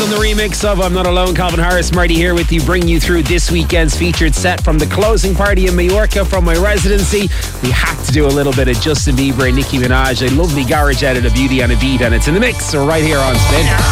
on the remix of I'm Not Alone. Calvin Harris, Marty here with you, bringing you through this weekend's featured set from the closing party in Mallorca from my residency. We had to do a little bit of Justin Bieber and Nicki Minaj, a lovely garage edit of Beauty and a Beat, and it's in the mix, so right here on Spin.